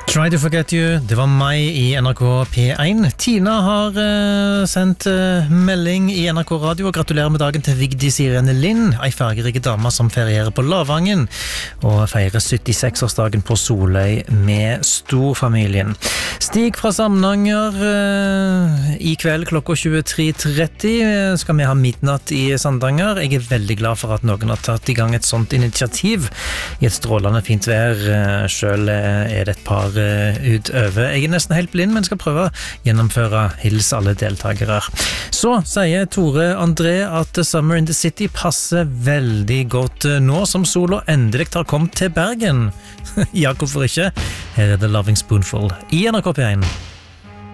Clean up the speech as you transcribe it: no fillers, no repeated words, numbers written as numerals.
Try to forget you, det var meg i NRK P1. Tina har sendt melding i NRK Radio og gratulerer med dagen til Vigdis Irene Lind, ei fargerike dame som ferierer på Lavangen og feirer 76-årsdagen på Soløy med storfamilien. Stig fra Samnanger, i kveld klokka 23:30 skal vi ha midnatt i Sandanger. Jeg veldig glad for at noen har tatt i gang et sånt initiativ i et strålende fint vær. Selv det et par utover. Jeg nesten helt blind, men skal prøve å gjennomføre hils alle deltakere. Så sier Tore André at Summer in the City passer veldig godt nå som solo endelig har kommet til Bergen. Ja, hvorfor ikke? Her det Loving Spoonful i NRK P1.